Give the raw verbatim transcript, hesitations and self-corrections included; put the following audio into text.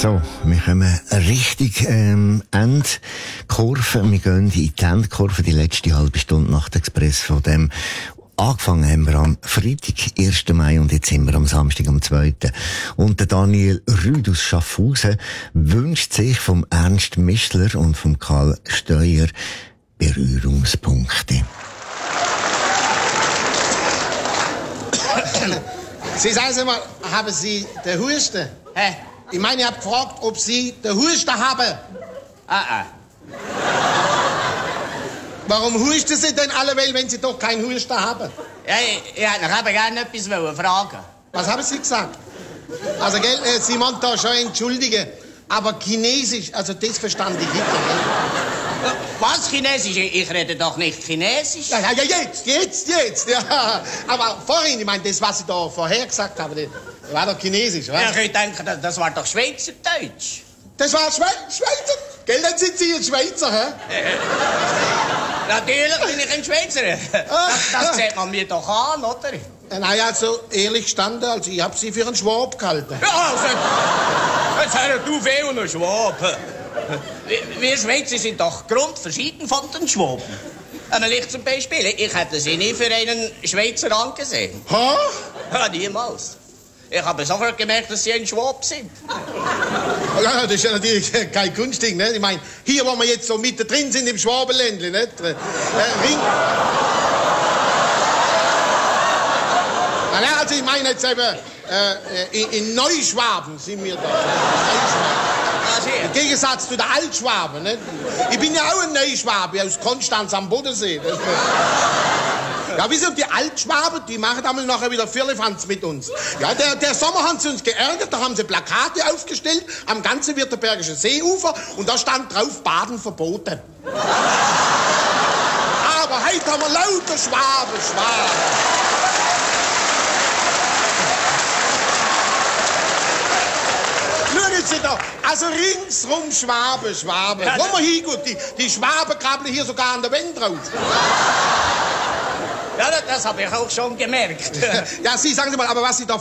So, wir kommen richtig ähm, Endkurve. Wir gehen in die Endkurve, die letzte halbe Stunde nach der Express von dem. Angefangen haben wir am Freitag, ersten Mai, und jetzt sind wir am Samstag, am zweiten Und der Daniel Rüd aus Schaffhausen wünscht sich vom Ernst Mischler und vom Karl Steuer Berührungspunkte. Sie sagen Sie mal, haben Sie den Husten? Hä? Ich meine, ich habe gefragt, ob Sie den Husten haben. Ah, ah. Warum husten Sie denn alle, wenn Sie doch keinen Husten haben? Ja, ich, ich hätte noch eben gerne etwas wollen fragen. Was haben Sie gesagt? Also, gell, äh, Sie wollen da schon entschuldigen, aber Chinesisch, also das verstand ich nicht. Gell? Was Chinesisch? Ich rede doch nicht Chinesisch. Ja, ja, ja, jetzt, jetzt, jetzt, ja. Aber vorhin, ich meine, das, was Sie da vorher gesagt haben, das war doch Chinesisch, was? Ja, ich denke, das, das war doch Schweizerdeutsch. Das war Schwe Schweizer? Gell, dann sind Sie ein Schweizer, hä? Natürlich bin ich ein Schweizer. Das, das sieht man mir doch an, oder? Naja, also, ehrlich gestanden, also, ich hab Sie für einen Schwab gehalten. Ja, also, jetzt hör du viel und ein Schwab. Wir Schweizer sind doch grundverschieden von den Schwaben. Einmal ich zum Beispiel, ich hätte sie nie für einen Schweizer angesehen. Ha? Ja, niemals. Ich habe sofort gemerkt, dass sie ein Schwab sind. Ja, das ist ja natürlich kein Kunstding, ne? Ich meine, hier, wo wir jetzt so mittendrin sind, im Schwabenländle, nicht? Äh, Ring... Ja, also ich meine jetzt eben, äh, in, in Neuschwaben sind wir da. Im Gegensatz zu den Altschwaben, nicht? Ich bin ja auch ein Neuschwabe aus Konstanz am Bodensee. Das ja, wissen Sie, die Altschwaben, die machen einmal nachher wieder Firlefanz mit uns. Ja, der, der Sommer haben sie uns geärgert, da haben sie Plakate aufgestellt am ganzen Württembergischen Seeufer und da stand drauf, Baden verboten. Aber heute haben wir lauter Schwaben, Schwaben. Schauen Sie da, also ringsrum Schwaben, Schwaben. Ja, wo man hinguckt, die, die Schwaben krabbeln hier sogar an der Wand raus. Ja, das habe ich auch schon gemerkt. Ja, Sie, sagen Sie mal, aber was Sie da